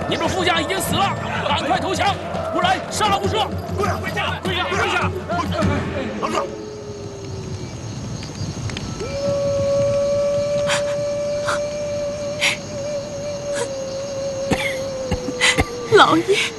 你们副将已经死了，赶快投降，不然杀无赦！ 跪下！跪下！跪下！老子！ 老爷。